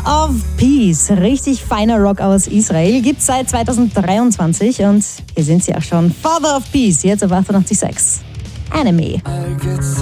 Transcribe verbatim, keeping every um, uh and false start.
of Peace. Richtig feiner Rock aus Israel. Gibt's seit zweitausenddreiundzwanzig und hier sind sie auch schon. Father of Peace, jetzt auf achtundachtzig Komma sechs. Enemy.